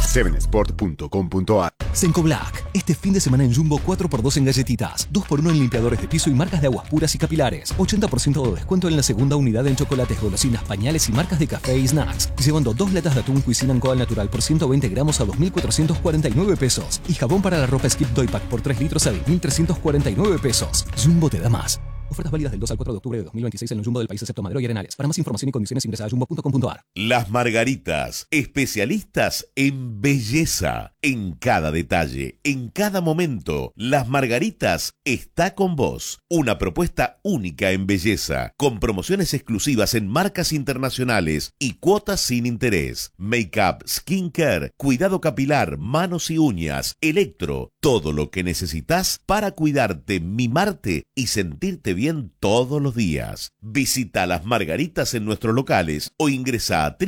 7sport.com.ar. Senco Black. Este fin de semana en Jumbo 4x2 en galletitas, 2x1 en limpiadores de piso y marcas de aguas puras y capilares. 80% de descuento en la segunda unidad en chocolates, golosinas, pañales y marcas de café y snacks. Llevando 2 latas de atún Cuisine & Co al natural por 120 gramos a 2.449 pesos. Y jabón para la ropa Skip Doy Pack por 3 litros a 10.349 pesos. Jumbo te da más. Ofertas válidas del 2 al 4 de octubre de 2026 en el Jumbo del país excepto Madero y Arenales. Para más información y condiciones ingresa a jumbo.com.ar. Las Margaritas, especialistas en belleza. En cada detalle, en cada momento, Las Margaritas está con vos. Una propuesta única en belleza, con promociones exclusivas en marcas internacionales y cuotas sin interés. Make-up, skincare, cuidado capilar, manos y uñas, electro, todo lo que necesitas para cuidarte, mimarte y sentirte bien todos los días. Visita Las Margaritas en nuestros locales o ingresa a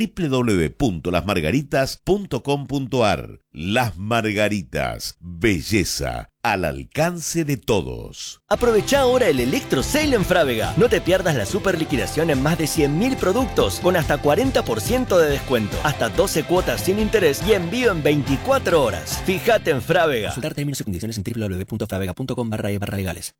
www.lasmargaritas.com.ar. Las Margaritas, belleza al alcance de todos. Aprovecha ahora el Electro Sale en Frávega. No te pierdas la super liquidación en más de 100.000 productos con hasta 40% de descuento, hasta 12 cuotas sin interés y envío en 24 horas. Fíjate en Frávega. Consultar términos y condiciones en www.fravega.com/legales.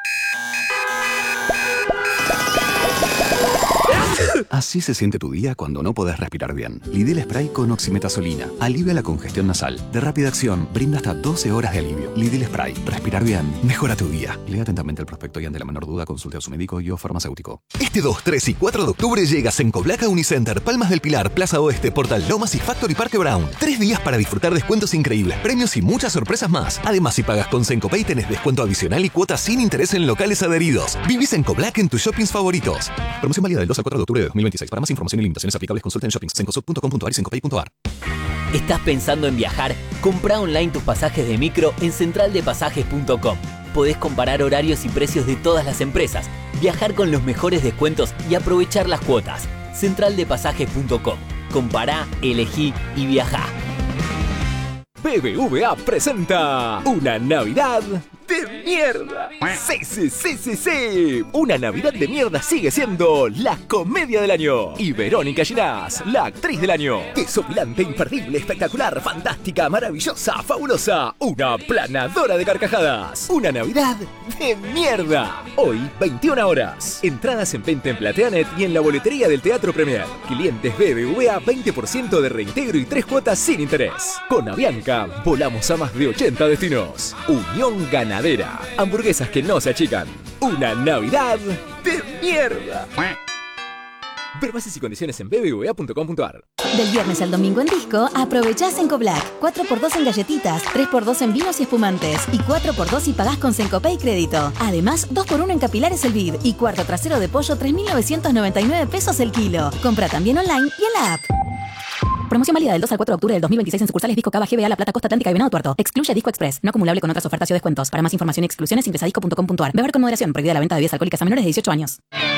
Así se siente tu día cuando no podés respirar bien. Lidl Spray con oximetazolina. Alivia la congestión nasal. De rápida acción, brinda hasta 12 horas de alivio. Lidl Spray. Respirar bien. Mejora tu día. Lea atentamente el prospecto y ante la menor duda consulte a su médico y o farmacéutico. Este 2, 3 y 4 de octubre llega Senco Black a Unicenter, Palmas del Pilar, Plaza Oeste, Portal Lomas y Factory Parque Brown. 3 días para disfrutar descuentos increíbles, premios y muchas sorpresas más. Además, si pagas con Senco Pay tenés descuento adicional y cuotas sin interés en locales adheridos. Viví Senco Black en tus shoppings favoritos. Promoción válida del 2 al 4 de octubre de 2026. Para más información y limitaciones aplicables consulta en shoppings.sencosud.com.ar y sencopay.ar. ¿Estás pensando en viajar? Comprá online tus pasajes de micro en centraldepasajes.com. Podés comparar horarios y precios de todas las empresas, viajar con los mejores descuentos y aprovechar las cuotas. Centraldepasajes.com. Compará, elegí y viajá. BBVA presenta una Navidad de mierda. Sí. Una Navidad de mierda sigue siendo la comedia del año. Y Verónica Ginás, la actriz del año. Desopilante, imperdible, espectacular, fantástica, maravillosa, fabulosa. Una planadora de carcajadas. Una Navidad de mierda. Hoy, 21 horas. Entradas en venta en Plateanet y en la boletería del Teatro Premier. Clientes BBVA, 20% de reintegro y 3 cuotas sin interés. Con Avianca, volamos a más de 80 destinos. Unión Ganadera. Hamburguesas que no se achican. Una Navidad de mierda. Ver bases y condiciones en bbva.com.ar. Del viernes al domingo en disco, aprovechá Senco Black. 4x2 en galletitas, 3x2 en vinos y espumantes y 4x2 si pagás con Senco Pay Crédito. Además, 2x1 en capilares el vid y cuarto trasero de pollo 3.999 pesos el kilo. Compra también online y en la app. Promoción válida del 2 al 4 de octubre del 2026 en sucursales Disco Cava, GBA, La Plata, Costa Atlántica y Venado Tuerto. Excluye Disco Express. No acumulable con otras ofertas o descuentos. Para más información y exclusiones ingresa a disco.com.ar. Beber con moderación. Prohibida la venta de bebidas alcohólicas a menores de 18 años.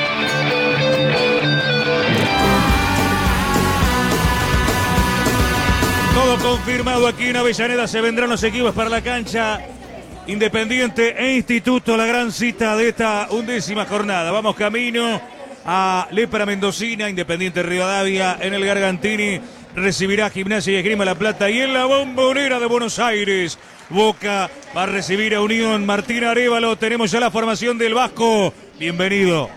Todo confirmado aquí en Avellaneda. Se vendrán los equipos para la cancha. Independiente e Instituto, la gran cita de esta 11ª jornada. Vamos camino a Lepra Mendocina, Independiente Rivadavia en el Gargantini. Recibirá Gimnasia y Esgrima La Plata. Y en la Bombonera de Buenos Aires, Boca va a recibir a Unión. Martín Arévalo, tenemos ya la formación del Vasco. Bienvenido.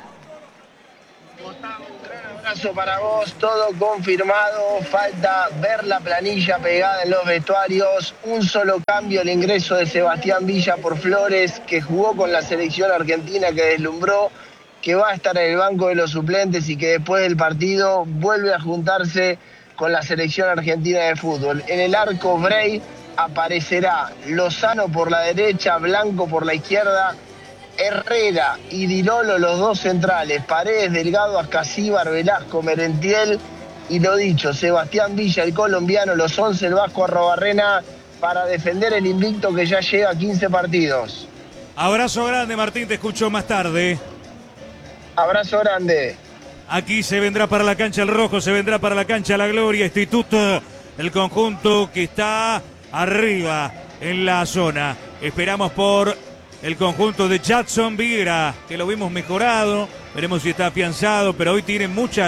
Un abrazo para vos, todo confirmado. Falta ver la planilla pegada en los vestuarios. Un solo cambio, el ingreso de Sebastián Villa por Flores, que jugó con la selección argentina, que deslumbró, que va a estar en el banco de los suplentes y que después del partido vuelve a juntarse con la selección argentina de fútbol. En el arco Brey aparecerá Lozano por la derecha, Blanco por la izquierda, Herrera y Dilolo los dos centrales, Paredes, Delgado, Ascasíbar, Velasco, Merentiel y lo dicho, Sebastián Villa, el colombiano, los 11 el Vasco Arrobarrena para defender el invicto que ya llega a 15 partidos. Abrazo grande, Martín, te escucho más tarde. Abrazo grande. Aquí se vendrá para la cancha el rojo, se vendrá para la cancha la gloria. Instituto, el conjunto que está arriba en la zona. Esperamos por el conjunto de Jackson Viera, que lo vimos mejorado. Veremos si está afianzado, pero hoy tiene muchas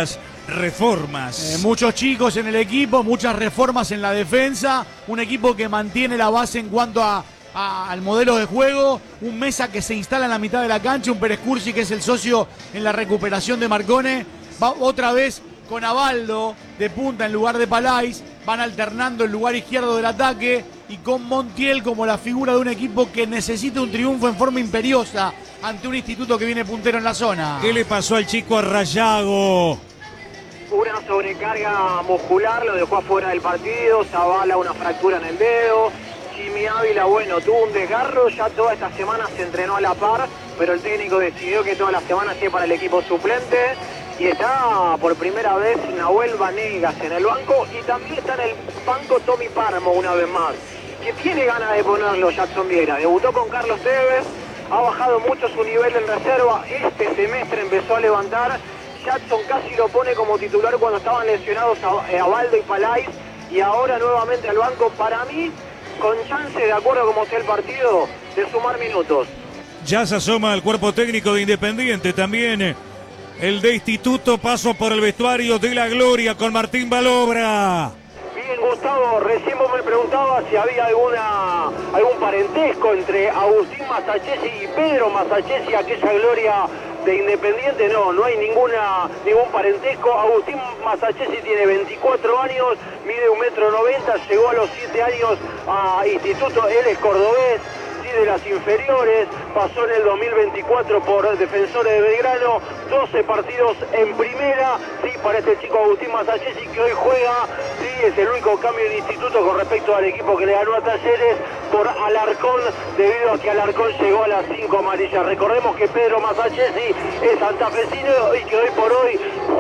reformas. Muchos chicos en el equipo, muchas reformas en la defensa, un equipo que mantiene la base en cuanto al modelo de juego, un Mesa que se instala en la mitad de la cancha, un Pérez Cursi que es el socio en la recuperación de Marcone, va otra vez con Abaldo de punta en lugar de Palais, van alternando el lugar izquierdo del ataque y con Montiel como la figura de un equipo que necesita un triunfo en forma imperiosa ante un Instituto que viene puntero en la zona. ¿Qué le pasó al chico Arrayago? Una sobrecarga muscular, lo dejó afuera del partido, Zavala una fractura en el dedo, Jimmy Ávila, bueno, tuvo un desgarro, ya toda esta semana se entrenó a la par, pero el técnico decidió que toda la semana sea para el equipo suplente y está por primera vez Nahuel Vanegas en el banco y también está en el banco Tommy Páramo una vez más, que tiene ganas de ponerlo Jackson Vieira, debutó con Carlos Tevez, ha bajado mucho su nivel en reserva, este semestre empezó a levantar, Jackson casi lo pone como titular cuando estaban lesionados Abaldo y Palais y ahora nuevamente al banco, para mí con chance, de acuerdo como sea el partido, de sumar minutos. Ya se asoma el cuerpo técnico de Independiente, también el de Instituto, paso por el vestuario de la Gloria con Martín Balobra. Bien, Gustavo, recién vos me preguntabas si había algún parentesco entre Agustín Masachesi y Pedro Masachesi, aquella Gloria de Independiente. No hay ningún parentesco. Agustín Masachesi tiene 24 años, mide 1,90 m, llegó a los 7 años a Instituto, él es cordobés, de las inferiores, pasó en el 2024 por Defensores de Belgrano, 12 partidos en primera, sí, para este chico Agustín Masachesi que hoy juega, sí, es el único cambio de Instituto con respecto al equipo que le ganó a Talleres por Alarcón, debido a que Alarcón llegó a las 5 amarillas. Recordemos que Pedro Masachesi es santafesino y que hoy por hoy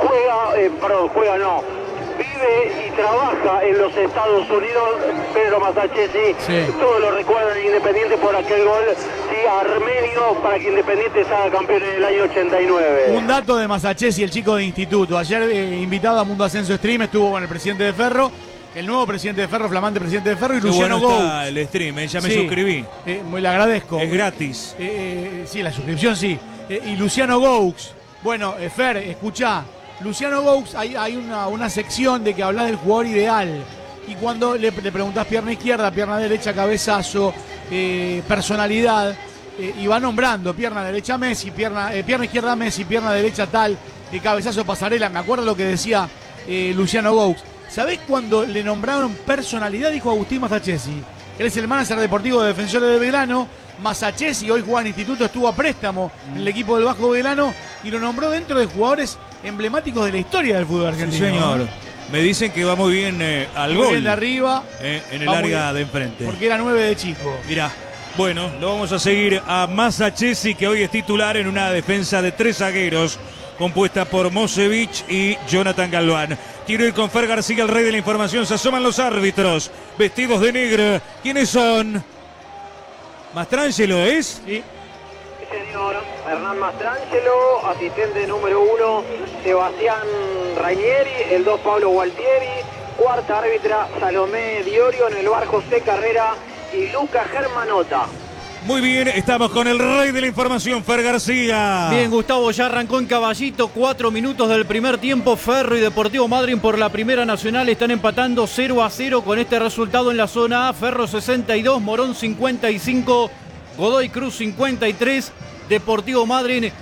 vive y trabaja en los Estados Unidos. Pedro Masachesi, sí. Todos lo recuerdan en Independiente por aquel gol, sí, armenio, para que Independiente se haga campeón en el año 89. Un dato de Masachesi, el chico de Instituto. Ayer invitado a Mundo Ascenso Stream, estuvo con el presidente de Ferro, el nuevo presidente de Ferro, flamante presidente de Ferro, y Luciano Gous. El stream, ya me suscribí. Muy le agradezco. Es gratis. Sí, la suscripción sí. Y Luciano Gous. Bueno, Fer, escuchá. Luciano Gous, hay una sección de que habla del jugador ideal. Y cuando le preguntás pierna izquierda, pierna derecha, cabezazo, personalidad, y va nombrando pierna derecha Messi, pierna izquierda Messi, pierna derecha tal, cabezazo Pasarela. Me acuerdo lo que decía Luciano Gous. ¿Sabés cuando le nombraron personalidad? Dijo Agustín Masachesi. Él es el manager deportivo de Defensores de Belgrano. Masachesi hoy juega en Instituto, estuvo a préstamo en el equipo del Bajo Belgrano y lo nombró dentro de jugadores emblemáticos de la historia del fútbol argentino. Sí, señor. Me dicen que va muy bien al muy gol. Bien de arriba. En el área de enfrente. Porque era 9 de chico. Mirá, bueno, lo vamos a seguir a Masachesi, que hoy es titular en una defensa de 3 zagueros, compuesta por Mosevich y Jonathan Galván. Quiero ir con Fer García, el rey de la información. Se asoman los árbitros, vestidos de negro. ¿Quiénes son? ¿Mastrangelo es? Sí. Señor Hernán Mastrangelo, asistente número 1 Sebastián Rainieri, el 2 Pablo Gualtieri, cuarta árbitra Salomé Diorio, en el bar José Carrera y Luca Germanota. Muy bien, estamos con el rey de la información, Fer García. Bien, Gustavo, ya arrancó en Caballito, 4 minutos del primer tiempo. Ferro y Deportivo Madryn por la Primera Nacional están empatando 0-0 con este resultado en la zona A. Ferro 62, Morón 55, Godoy Cruz 53, Deportivo Madryn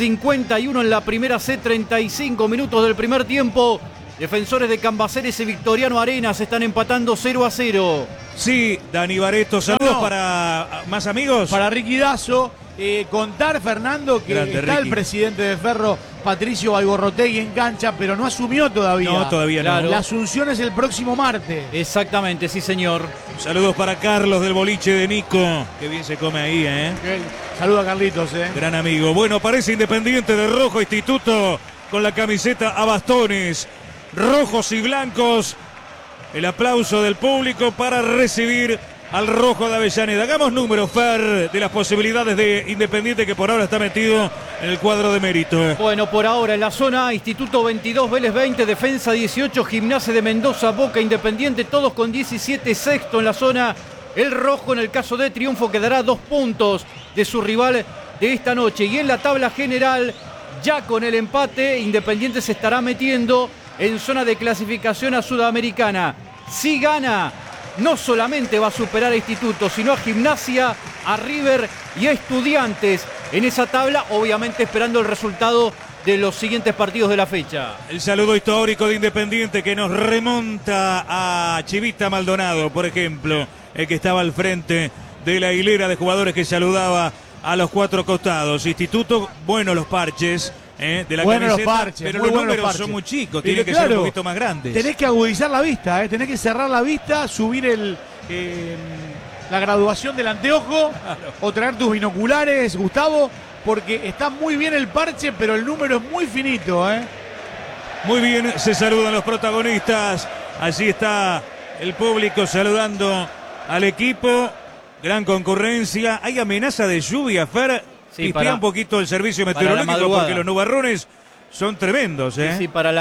51 en la primera C, 35 minutos del primer tiempo. Defensores de Cambaceres y Victoriano Arenas están empatando 0-0. Sí, Dani Bareto, saludos para más amigos. Para Ricky Dazo, contar, Fernando, que grande, está Ricky. El presidente de Ferro, Patricio Baigorrotegui, en cancha, pero no asumió todavía. No, todavía no. La asunción es el próximo martes. Exactamente, sí, señor. Saludos para Carlos del boliche de Nico. Qué bien se come ahí, Saludos a Carlitos, Gran amigo. Bueno, parece Independiente de rojo, Instituto con la camiseta a bastones, rojos y blancos. El aplauso del público para recibir al rojo de Avellaneda. Hagamos números, Fer, de las posibilidades de Independiente, que por ahora está metido en el cuadro de mérito. Bueno, por ahora en la zona A, Instituto 22, Vélez 20, Defensa 18, Gimnasia de Mendoza, Boca, Independiente, todos con 17, sexto en la zona. El rojo, en el caso de triunfo, quedará 2 puntos de su rival de esta noche. Y en la tabla general, ya con el empate, Independiente se estará metiendo en zona de clasificación a Sudamericana. Si gana, no solamente va a superar a Instituto, sino a Gimnasia, a River y a Estudiantes en esa tabla, obviamente esperando el resultado de los siguientes partidos de la fecha. El saludo histórico de Independiente que nos remonta a Chivita Maldonado, por ejemplo, el que estaba al frente de la hilera de jugadores que saludaba a los cuatro costados. Instituto, bueno, los parches de la bueno, camiseta, los parches, pero los números son muy chicos, tienen que ser un poquito más grandes. Tenés que agudizar la vista, tenés que cerrar la vista, subir la graduación del anteojo, o traer tus binoculares, Gustavo, porque está muy bien el parche, pero el número es muy finito. Muy bien, se saludan los protagonistas. Allí está el público saludando al equipo. Gran concurrencia. Hay amenaza de lluvia, Fer. Sí, pispea un poquito el servicio meteorológico porque los nubarrones son tremendos. Sí, para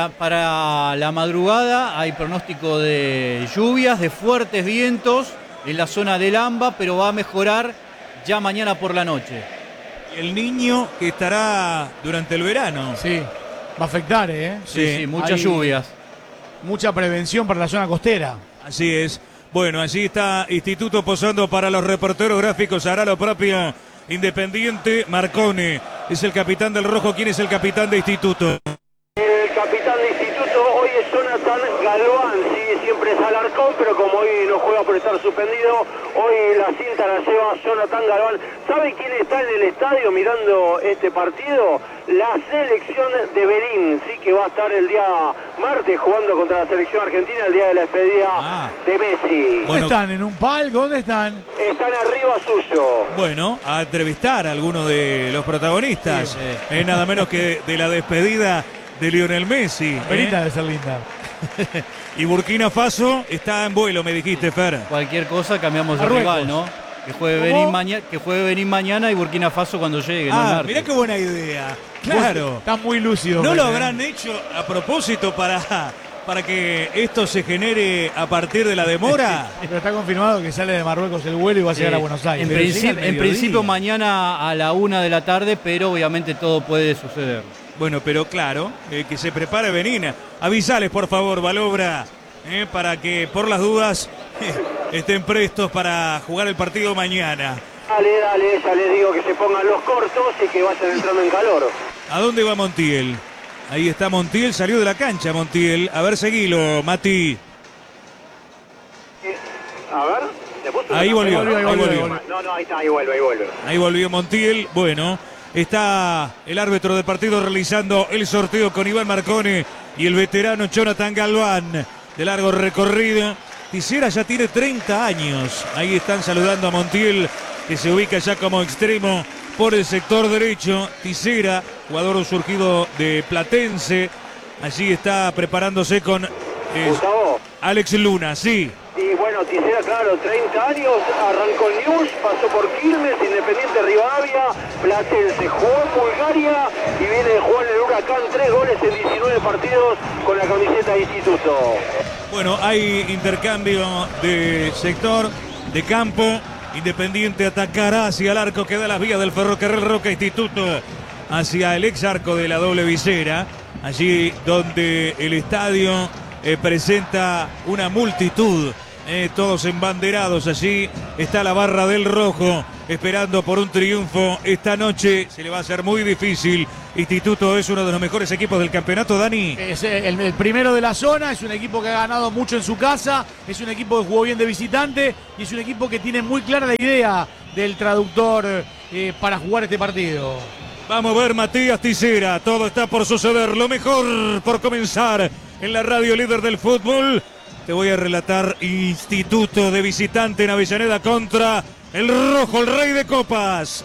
la madrugada hay pronóstico de lluvias, de fuertes vientos en la zona del AMBA, pero va a mejorar ya mañana por la noche. El niño que estará durante el verano. Sí, va a afectar, Sí, muchas lluvias. Mucha prevención para la zona costera. Así es. Bueno, allí está Instituto posando para los reporteros gráficos. Hará lo propio Independiente. Marcone es el capitán del rojo. ¿Quién es el capitán de Instituto? El capitán de Instituto hoy es Jonathan Galván. Sí, siempre es Alarcón, pero como hoy no juega por estar suspendido, hoy la cinta la lleva Jonathan Galván. ¿Sabe quién está en el estadio mirando este partido? La selección de Benín, sí, que va a estar el día martes jugando contra la selección argentina, el día de la despedida de Messi. ¿Dónde están? ¿En un palco? ¿Dónde están? Están arriba suyo. Bueno, a entrevistar a algunos de los protagonistas. Sí. Nada menos que de la despedida de Lionel Messi. Benita debe ser linda. Y Burkina Faso está en vuelo, me dijiste, Fer. Cualquier cosa cambiamos de rival, ¿no? Que juegue Benín mañana y Burkina Faso cuando llegue. Mirá qué buena idea. Claro. Está muy lúcido. ¿No lo habrán hecho a propósito para que esto se genere a partir de la demora? Pero está confirmado que sale de Marruecos el vuelo y va a llegar a Buenos Aires. En principio mañana a la 1 de la tarde, pero obviamente todo puede suceder. Bueno, pero claro, que se prepare Benín. Avisales, por favor, Balobra, para que por las dudas estén prestos para jugar el partido mañana. Dale, ya les digo que se pongan los cortos y que vayan entrando en calor. ¿A dónde va Montiel? Ahí está Montiel, salió de la cancha Montiel. A ver, seguilo, Mati. A ver, ¿le puso? Ahí volvió. No, ahí está, ahí vuelve. Ahí volvió Montiel, bueno. Está el árbitro del partido realizando el sorteo con Iván Marcone y el veterano Jonathan Galván de largo recorrido. Tisera ya tiene 30 años. Ahí están saludando a Montiel, que se ubica ya como extremo por el sector derecho. Tisera, jugador surgido de Platense. Allí está preparándose con Alex Luna, sí. Y bueno, Tisera, claro, 30 años, arrancó en News, pasó por Quilmes, Independiente Rivadavia, Platense, jugó en Bulgaria y viene de jugar en el Huracán, 3 goles en 19 partidos con la camiseta de Instituto. Bueno, hay intercambio de sector, de campo. Independiente atacará hacia el arco que da las vías del Ferrocarril Roca. Instituto hacia el ex arco de la doble visera, allí donde el estadio presenta una multitud, todos embanderados. Allí está la barra del rojo esperando por un triunfo esta noche. Se le va a hacer muy difícil. Instituto es uno de los mejores equipos del campeonato, Dani. Es el primero de la zona, es un equipo que ha ganado mucho en su casa, es un equipo que jugó bien de visitante y es un equipo que tiene muy clara la idea del traductor para jugar este partido. Vamos a ver, Matías Tisera, todo está por suceder, lo mejor por comenzar en la radio líder del fútbol. Te voy a relatar Instituto de visitante en Avellaneda contra el rojo, el rey de copas.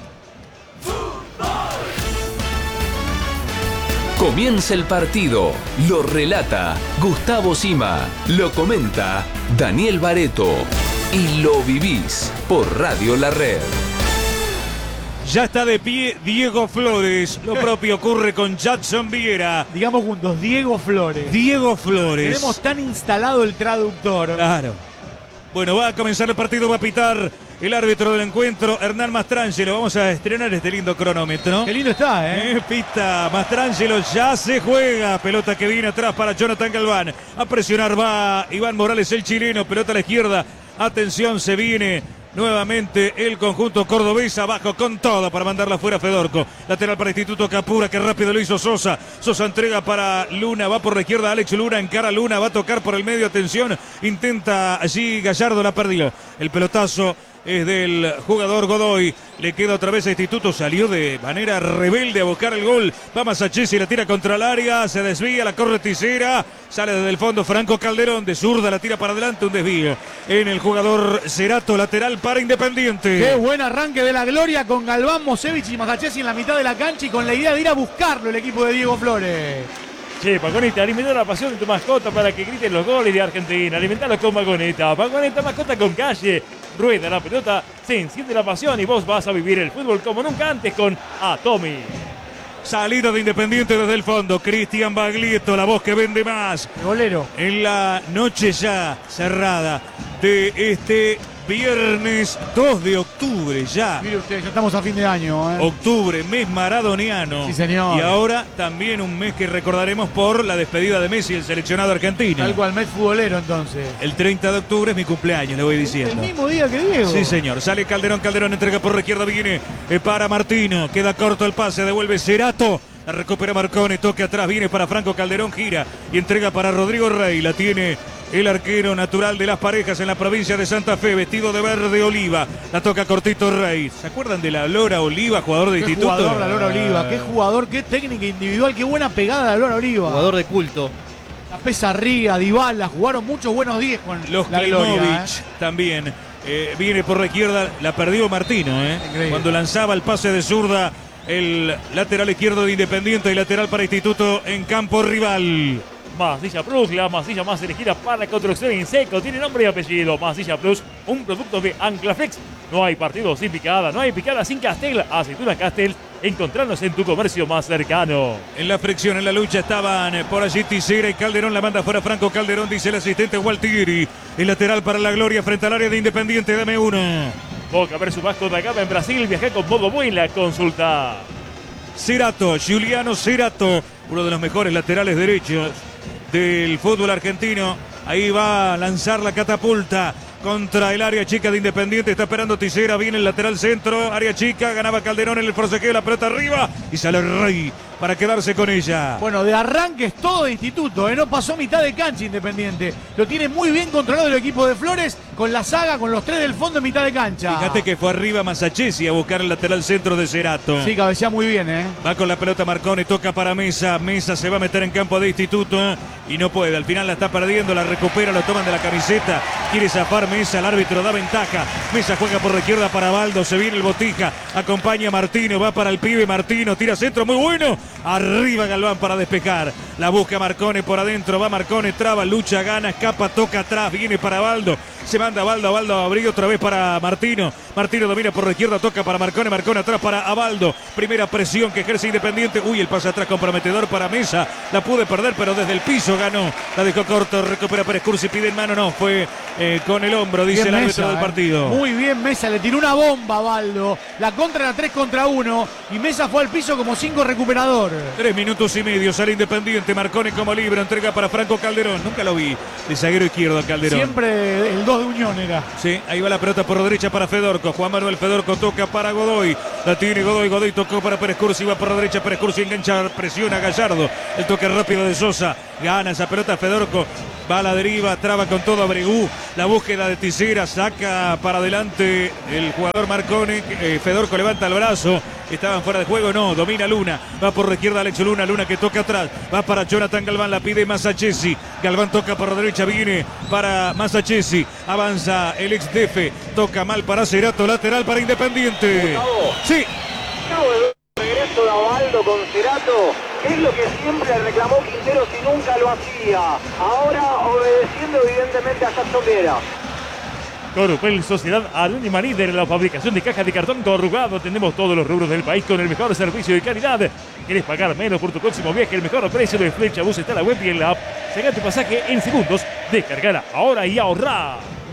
Comienza el partido, lo relata Gustavo Sima, lo comenta Daniel Bareto y lo vivís por Radio La Red. Ya está de pie Diego Flores. Lo propio ocurre con Jackson Viera. Digamos juntos, Diego Flores. Diego Flores. Tenemos tan instalado el traductor. Claro. Bueno, va a comenzar el partido, va a pitar el árbitro del encuentro, Hernán Mastrangelo. Vamos a estrenar este lindo cronómetro. Qué lindo está, Pista Mastrangelo, ya se juega. Pelota que viene atrás para Jonathan Galván. A presionar va Iván Morales, el chileno. Pelota a la izquierda. Atención, se viene nuevamente el conjunto cordobés abajo con todo para mandarla fuera Fedorco. Lateral para Instituto Capura, que rápido lo hizo Sosa. Sosa entrega para Luna, va por la izquierda Alex Luna, encara Luna, va a tocar por el medio, atención, intenta allí Gallardo, la perdió. El pelotazo es del jugador Godoy. Le queda otra vez a Instituto. Salió de manera rebelde a buscar el gol. Va Masachesi, la tira contra el área. Se desvía, la corre Tisera. Sale desde el fondo Franco Calderón. De zurda la tira para adelante. Un desvío en el jugador Cerato, lateral para Independiente. Qué buen arranque de la gloria con Galván, Mosevich y Masachesi en la mitad de la cancha y con la idea de ir a buscarlo el equipo de Diego Flores. Che, Pagoneta, alimenta la pasión de tu mascota para que griten los goles de Argentina. Alimentalo con Pagoneta. Pagoneta, mascota con calle. Rueda la pelota, se enciende la pasión y vos vas a vivir el fútbol como nunca antes con Atomi. Salida de Independiente desde el fondo. Cristian Baglietto, la voz que vende más. Golero. En la noche ya cerrada de este viernes 2 de octubre ya. Mire usted, ya estamos a fin de año. Octubre, mes maradoniano. Sí, señor. Y ahora también un mes que recordaremos por la despedida de Messi, el seleccionado argentino. Algo al mes futbolero entonces. El 30 de octubre es mi cumpleaños, le voy diciendo. El mismo día que Diego. Sí, señor. Sale Calderón, Calderón entrega por la izquierda, viene para Martino. Queda corto el pase, devuelve Cerato. La recupera Marcone, toque atrás, viene para Franco Calderón, gira y entrega para Rodrigo Rey. La tiene el arquero natural de Las Parejas en la provincia de Santa Fe, vestido de verde oliva. La toca cortito Rey. ¿Se acuerdan de la Lora Oliva, jugador de Instituto? Qué jugador la Lora Oliva, qué jugador, qué técnica individual, qué buena pegada la Lora Oliva. Jugador de culto. La Pesarriga, Dybala, jugaron muchos buenos días con los la Klimovic Gloria, también. Viene por la izquierda, la perdió Martino. Cuando lanzaba el pase de zurda, el lateral izquierdo de Independiente y lateral para Instituto en campo rival. Masilla Plus, la masilla más elegida para la construcción en seco. Tiene nombre y apellido. Masilla Plus, un producto de Anclaflex. No hay partido sin picada, no hay picada sin Castel. Aceituna Castel, encontrarnos en tu comercio más cercano. En la fricción, en la lucha estaban por allí Tisera y Calderón. La manda fuera Franco Calderón, dice el asistente Gualtieri. El lateral para la gloria frente al área de Independiente. Dame uno. Boca versus Vasco da Gama en Brasil. Viajá con Bobo Buena. Consulta. Cerato, Giuliano Cerato, uno de los mejores laterales derechos del fútbol argentino. Ahí va a lanzar la catapulta contra el área chica de Independiente. Está esperando Tisera, viene el lateral centro, área chica, ganaba Calderón en el forcejeo, la pelota arriba y sale Rey para quedarse con ella. Bueno, de arranque es todo de Instituto, no pasó mitad de cancha Independiente. Lo tiene muy bien controlado el equipo de Flores con la saga, con los tres del fondo en mitad de cancha. Fíjate que fue arriba Masachesi a buscar el lateral centro de Cerato. Sí, cabecea muy bien, Va con la pelota Marcone, toca para Mesa. Mesa se va a meter en campo de Instituto y no puede. Al final la está perdiendo, la recupera, lo toman de la camiseta. Quiere zafar Mesa, el árbitro da ventaja. Mesa juega por la izquierda para Baldo, se viene el Botija. Acompaña a Martino, va para el pibe Martino, tira centro muy bueno. Arriba Galván para despejar. La busca Marcone por adentro, va Marcone, traba, lucha, gana, escapa, toca atrás, viene para Baldo. Se manda Baldo, Baldo abrió otra vez para Martino. Martino domina por la izquierda, toca para Marcone, Marcone atrás para Abaldo. Primera presión que ejerce Independiente. Uy, el pase atrás comprometedor para Mesa. La pude perder, pero desde el piso ganó. La dejó corto, recupera Pérez Cursi, pide en mano, no, fue con el hombro, dice bien el árbitro Mesa, del partido. Muy bien Mesa, le tiró una bomba a Baldo. La contra era 3 contra 1 y Mesa fue al piso como 5 recuperador. 3 minutos y medio, sale Independiente, Marcone como libre, entrega para Franco Calderón. Nunca lo vi de zaguero izquierdo Calderón. Siempre el 2 de Unión era. Sí, ahí va la pelota por derecha para Fedorco. Juan Manuel Fedorco toca para Godoy. La tiene Godoy, Godoy tocó para Pérez Cursi, va por la derecha Pérez Cursi, engancha, presiona a Gallardo. El toque rápido de Sosa, gana esa pelota Fedorco. Va a la deriva, traba con todo Abregú. La búsqueda de Tisera, saca para adelante el jugador Marcone. Fedorco levanta el brazo. Estaban fuera de juego, no, domina Luna. Va por la izquierda Alex Luna, Luna que toca atrás. Va para Jonathan Galván, la pide Masachesi. Galván toca por la derecha, viene para Masachesi. Avanza el ex Defe, toca mal para Cerato, lateral para Independiente. Gustavo. Sí. Regreso de Abaldo con Cerato, que es lo que siempre le reclamó Quinteros y nunca lo hacía. Ahora obedeciendo evidentemente a Jackson Viera. Corupel, sociedad anónima líder en la fabricación de cajas de cartón corrugado. Tenemos todos los rubros del país con el mejor servicio y calidad. ¿Quieres pagar menos por tu próximo viaje? El mejor precio de Flecha Bus está en la web y en la app. Saca tu pasaje en segundos. Descargala ahora y ahorrá.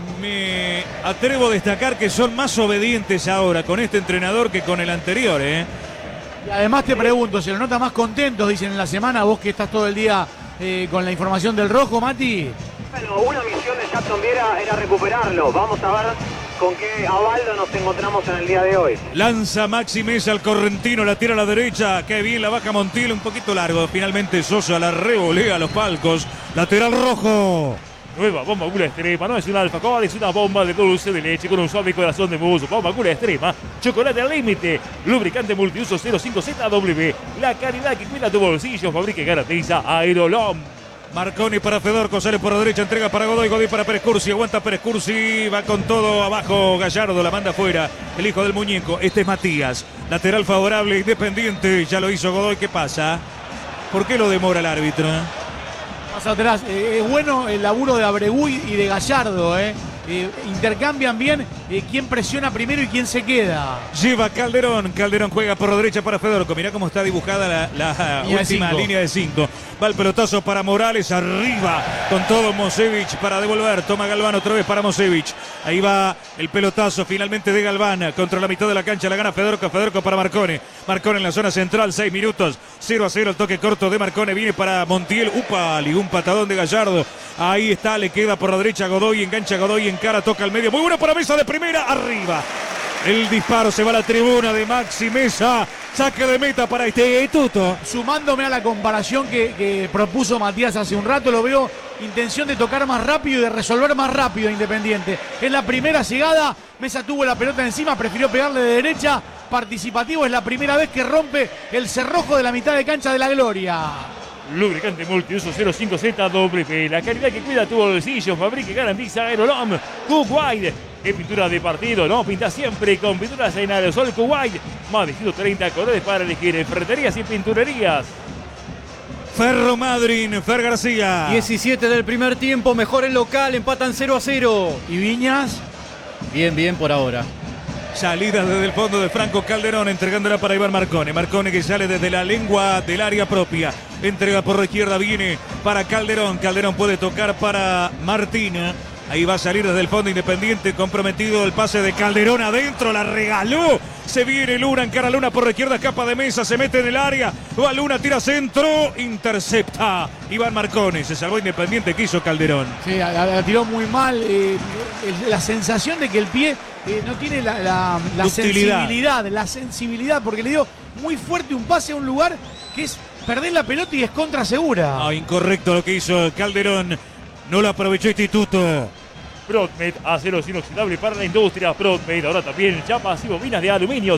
Me atrevo a destacar que son más obedientes ahora con este entrenador que con el anterior, ¿eh? Y además te pregunto, ¿se lo nota más contentos, dicen en la semana, vos que estás todo el día con la información del rojo, Mati? Bueno, una misión de Jackson Viera era recuperarlo. Vamos a ver con qué avaldo nos encontramos en el día de hoy. Lanza Maxi Mesa al correntino, la tira a la derecha, qué bien la baja Montiel, un poquito largo. Finalmente Sosa la revolea a los palcos. Lateral rojo. Nueva bomba gula extrema, no es un alfacor, es una bomba de dulce de leche con un suave corazón de mousse. Bomba gula extrema, chocolate al límite, lubricante multiuso 05ZW. La calidad que cuida tu bolsillo, fabrica y garantiza Aerolom. Marconi para Fedorco, sale por la derecha, entrega para Godoy, Godoy para Pérez Cursi, aguanta Pérez Cursi, va con todo abajo Gallardo, la manda afuera, el hijo del muñeco, este es Matías, lateral favorable, Independiente, ya lo hizo Godoy, ¿qué pasa? ¿Por qué lo demora el árbitro? Más atrás, es bueno el laburo de Abregu y de Gallardo, intercambian bien quién presiona primero y quién se queda. Lleva Calderón, Calderón juega por la derecha para Fedorco, mirá cómo está dibujada la última línea de 5. Va el pelotazo para Morales, arriba con todo Mosevich para devolver, toma Galván otra vez para Mosevich. Ahí va el pelotazo finalmente de Galván contra la mitad de la cancha, la gana Fedorco, Fedorco para Marcone. Marcone en la zona central, 6 minutos, 0-0 el toque corto de Marcone, viene para Montiel, Upali, un patadón de Gallardo. Ahí está, le queda por la derecha Godoy, engancha Godoy en cara, toca al medio, muy bueno para Mesa de primera, arriba. El disparo se va a la tribuna de Maxi Mesa. Saque de meta para Instituto. Sumándome a la comparación que propuso Matías hace un rato, lo veo intención de tocar más rápido y de resolver más rápido a Independiente. En la primera llegada, Mesa tuvo la pelota encima, prefirió pegarle de derecha. Participativo, es la primera vez que rompe el cerrojo de la mitad de cancha de la Gloria. Lubricante multiuso 05ZW. La calidad que cuida tu bolsillo, fabrica y garantiza Aerolom. Kuwait. Es pintura de partido, ¿no? Pinta siempre con pinturas en aerosol Kuwait. Más de 130 colores para elegir en ferreterías y pinturerías. Ferro Madryn, Fer García. 17 del primer tiempo, mejor el local, empatan 0-0. ¿Y Viñas? Bien por ahora. Salida desde el fondo de Franco Calderón, entregándola para Iván Marcone. Marcone que sale desde la lengua del área propia. Entrega por la izquierda, viene para Calderón. Calderón puede tocar para Martina. Ahí va a salir desde el fondo Independiente, comprometido el pase de Calderón adentro, la regaló. Se viene Luna, encara Luna por la izquierda, escapa de Mesa, se mete en el área. Va Luna, tira centro, intercepta Iván Marcone. Se salvó Independiente, que hizo Calderón. Sí, la tiró muy mal. La sensación de que el pie no tiene la sensibilidad, porque le dio muy fuerte un pase a un lugar que es perder la pelota y es contra segura. Incorrecto lo que hizo Calderón. No lo aprovechó Instituto. Prodmed, aceros inoxidable para la industria. Prodmed, ahora también chapas y bobinas de aluminio.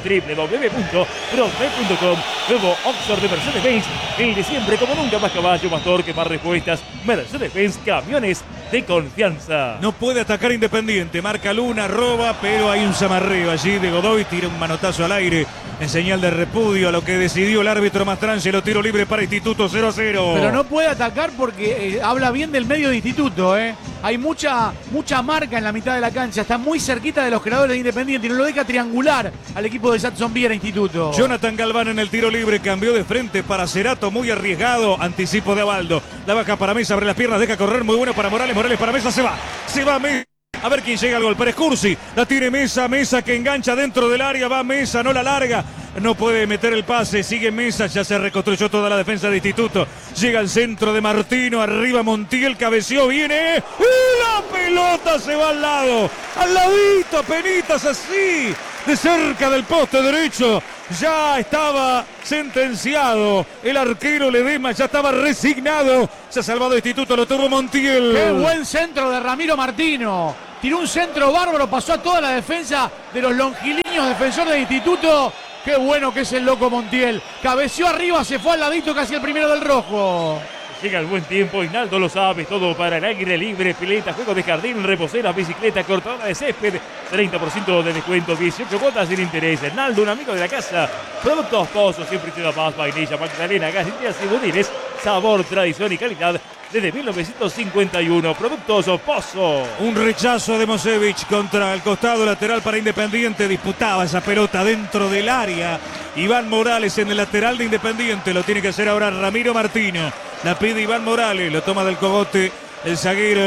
www.prodmed.com. Nuevo Oxford de Mercedes-Benz. El de siempre, como nunca, más caballo, más torque, más respuestas. Mercedes-Benz, camiones de confianza. No puede atacar Independiente. Marca Luna, roba, pero hay un zamarreo allí de Godoy. Tira un manotazo al aire en señal de repudio a lo que decidió el árbitro Mastrance. Lo tiro libre para Instituto, 0-0. Pero no puede atacar porque habla bien del medio de Instituto. Hay mucha marca en la mitad de la cancha. Está muy cerquita de los creadores de Independiente y no lo deja triangular al equipo de Jackson Viera Instituto. Jonathan Galván en el tiro libre. Cambió de frente para Cerato. Muy arriesgado. Anticipo de Abaldo. La baja para Mesa. Abre las piernas. Deja correr. Muy bueno para Morales. Morales para Mesa. Se va Mesa. A ver quién llega al gol. Pérez Cursi. La tiene Mesa. Mesa que engancha dentro del área. Va Mesa. No la larga. No puede meter el pase. Sigue Mesa. Ya se reconstruyó toda la defensa de Instituto. Llega al centro de Martino. Arriba Montiel. Cabeció. Viene. La pelota se va al lado. Al ladito. Penitas así. De cerca del poste derecho. Ya estaba sentenciado. El arquero Ledesma ya estaba resignado. Se ha salvado Instituto. Lo tuvo Montiel. Qué buen centro de Ramiro Martino. Tiró un centro bárbaro. Pasó a toda la defensa de los longilíneos. Defensor de Instituto. Qué bueno que es el loco Montiel. Cabeció arriba. Se fue al ladito casi el primero del rojo. Llega el buen tiempo, Hinaldo lo sabe, todo para el aire libre, pileta, juego de jardín, reposera, bicicleta, cortadora de césped, 30% de descuento, 18 cuotas sin interés. Hinaldo, un amigo de la casa. Productos Pozo, siempre te da más, vainilla, magdalena, galletas y budines, sabor, tradición y calidad desde 1951. Productos Pozo. Un rechazo de Mosevich contra el costado lateral para Independiente. Disputaba esa pelota dentro del área. Iván Morales en el lateral de Independiente. Lo tiene que hacer ahora Ramiro Martino. La pide Iván Morales. Lo toma del cogote el zaguero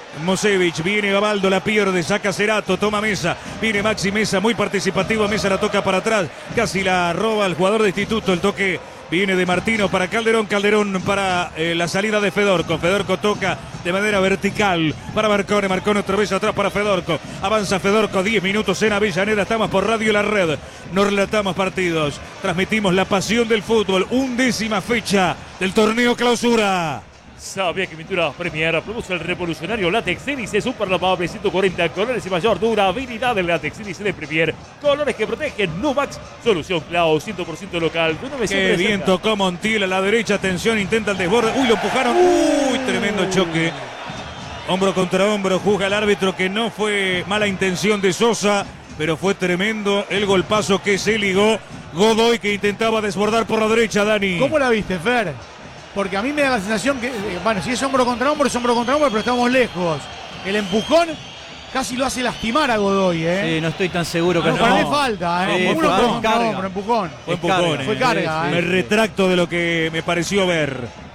Mosevich, viene Gabaldo, la pierde, saca Cerato, toma Mesa, viene Maxi Mesa, muy participativo, Mesa la toca para atrás, casi la roba el jugador de Instituto, el toque viene de Martino para Calderón, Calderón para la salida de Fedorco, Fedorco toca de manera vertical para Marcone, Marcone otra vez atrás para Fedorco, avanza Fedorco, 10 minutos en Avellaneda, estamos por Radio La Red, nos relatamos partidos, transmitimos la pasión del fútbol, 11ª fecha del torneo clausura. Sabía que Pinturas Premier propuso el revolucionario látex hélice super lavable 140 colores y mayor durabilidad del látex hélice de Premier. Colores que protegen. Numax, solución Clau, 100% local. Qué bien tocó Montiel a la derecha. Atención, intenta el desborde. Uy, lo empujaron. Uy, tremendo choque. Hombro contra hombro. Juzga el árbitro que no fue mala intención de Sosa, pero fue tremendo el golpazo que se ligó. Godoy que intentaba desbordar por la derecha, Dani. ¿Cómo la viste, Fer? Porque a mí me da la sensación que, bueno, si es hombro contra hombro, es hombro contra hombro, pero estamos lejos. El empujón casi lo hace lastimar a Godoy, ¿eh? Sí, no estoy tan seguro que para mí falta, ¿eh? Sí, Uno contra hombro, empujón. Fue empujón, Fue carga, Me retracto de lo que me pareció ver.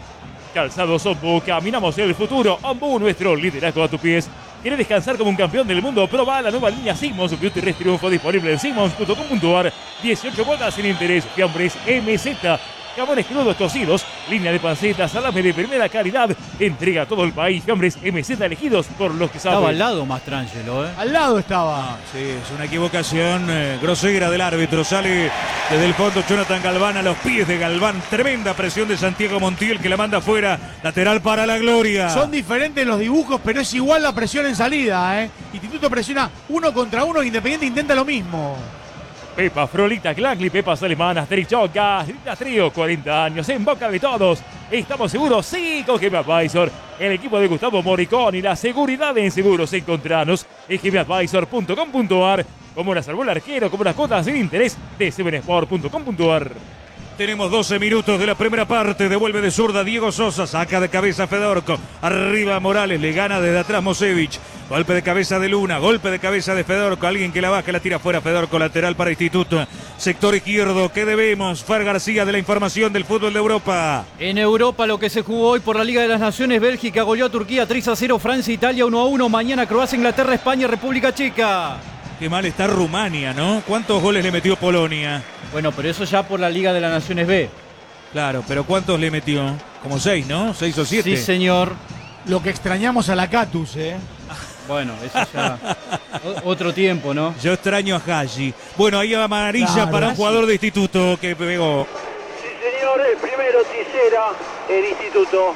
Calzados Ombu, caminamos en el futuro. Ombu, nuestro liderazgo a tus pies. ¿Quieres descansar como un campeón del mundo? Proba la nueva línea Simmons Beauty Rest Triunfo, disponible en simmons.com.ar. 18 cuotas sin interés. Fiambres MZ. Jamones crudos cocidos, línea de panceta, salame de primera calidad. Entrega a todo el país. Fiambres MZ elegidos por los que saben. Estaba al lado Mastrangelo, ¿eh? Al lado estaba. Sí, es una equivocación grosera del árbitro. Sale desde el fondo Jonathan Galván a los pies de Galván. Tremenda presión de Santiago Montiel que la manda afuera. Lateral para la Gloria. Son diferentes los dibujos, pero es igual la presión en salida, ¿eh? Instituto presiona uno contra uno, Independiente intenta lo mismo. Pepa, Frolita, Clangli, Pepas alemanas, Trichoca, Trío, 40 años, en boca de todos. ¿Estamos seguros? Sí, con GM Advisor. El equipo de Gustavo Moricón y la seguridad en seguros. Encontranos en gmadvisor.com.ar. Como la salvó el arquero, como las cuotas sin interés de sevensport.com.ar. Tenemos 12 minutos de la primera parte. Devuelve de zurda Diego Sosa. Saca de cabeza Fedorco. Arriba Morales. Le gana desde atrás Mosevich. Golpe de cabeza de Luna. Golpe de cabeza de Fedorco. Alguien que la baja. La tira fuera Fedorco. Lateral para Instituto. Sector izquierdo. ¿Qué debemos? Fer García de la información del fútbol de Europa. En Europa lo que se jugó hoy por la Liga de las Naciones. Bélgica goleó a Turquía 3-0. Francia, Italia 1-1. Mañana Croacia, Inglaterra, España, República Checa. Qué mal está Rumania, ¿no? ¿Cuántos goles le metió Polonia? Bueno, pero eso ya por la Liga de las Naciones B. Claro, pero ¿cuántos le metió? Como 6, ¿no? 6 o 7. Sí, señor. Lo que extrañamos a la Catus, ¿eh? Bueno, eso ya otro tiempo, ¿no? Yo extraño a Haji. Bueno, ahí va amarilla para un jugador de Instituto que pegó. Sí, señor, el primero Tisera, el Instituto.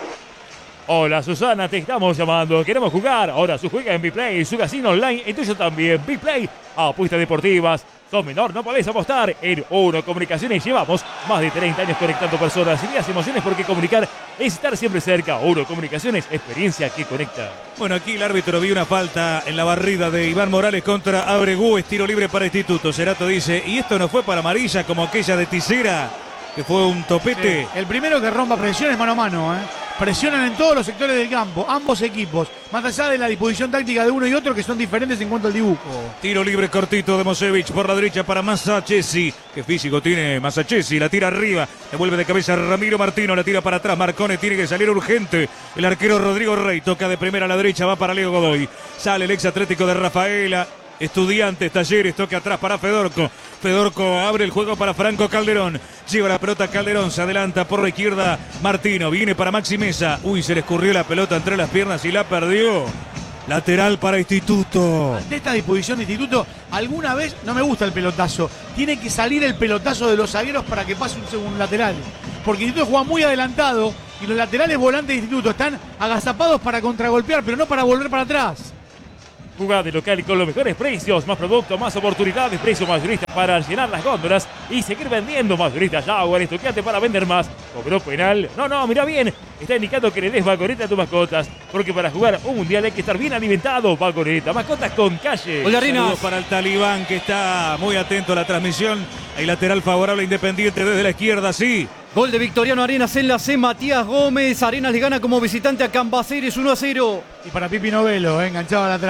Hola Susana, te estamos llamando. Queremos jugar. Ahora su juega en Bplay, su casino online, y tuyo también. Bplay, apuestas deportivas. Sos menor, no podés apostar. En Uno Comunicaciones llevamos más de 30 años conectando personas. Ideas y emociones, porque comunicar es estar siempre cerca. Uno Comunicaciones, experiencia que conecta. Bueno, aquí el árbitro vio una falta en la barrida de Iván Morales contra Abregú. Es tiro libre para Instituto. Cerato dice, ¿y esto no fue para amarilla como aquella de Tisera, que fue un topete? Sí. El primero que rompa presiones mano a mano, ¿eh? Presionan en todos los sectores del campo, ambos equipos, más allá de la disposición táctica de uno y otro, que son diferentes en cuanto al dibujo. Tiro libre cortito de Mosevich por la derecha para Masachesi. Qué físico tiene Masachesi, la tira arriba, devuelve de cabeza Ramiro Martino, la tira para atrás, Marcone tiene que salir urgente. El arquero Rodrigo Rey toca de primera a la derecha, va para Leo Godoy. Sale el ex Atlético de Rafaela. Estudiantes, Talleres, toque atrás para Fedorco. Fedorco abre el juego para Franco Calderón. Lleva la pelota Calderón, se adelanta por la izquierda Martino. Viene para Maxi Mesa. Uy, se le escurrió la pelota entre las piernas y la perdió. Lateral para Instituto. Ante esta disposición de Instituto, alguna vez, no me gusta el pelotazo. Tiene que salir el pelotazo de los zagueros para que pase un segundo lateral. Porque Instituto juega muy adelantado y los laterales volantes de Instituto están agazapados para contragolpear, pero no para volver para atrás. Jugá de local y con los mejores precios, más productos, más oportunidades, precios mayoristas para llenar las góndolas y seguir vendiendo. Mayoristas Jaguar, estoqueate para vender más. Cobró penal. No, mira bien. Está indicando que le des Vagoneta a tus mascotas, porque para jugar un mundial hay que estar bien alimentado. Vagoneta, mascotas con calle. Hola, Rinas. Saludos para el Talibán, que está muy atento a la transmisión. Hay lateral favorable Independiente desde la izquierda, sí. Gol de Victoriano Arenas en la C, Matías Gómez. Arenas le gana como visitante a Cambaceres 1-0. Y para Pipi Novelo, enganchado a la